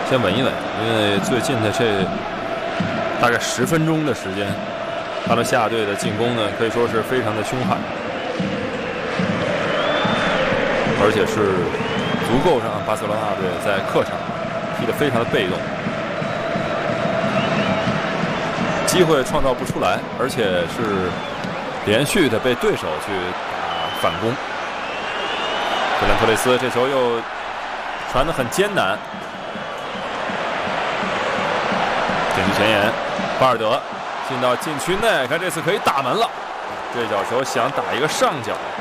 先稳一稳，因为最近的这大概10分钟的时间，巴伦西亚队的进攻呢可以说是非常的凶悍，而且是足够让巴塞罗那队在客场踢得非常的被动，机会创造不出来，而且是连续的被对手去打反攻。费兰托雷斯这球又传得很艰难，禁区前沿，巴尔德进到禁区内，看这次可以打门了。这脚球想打一个上角，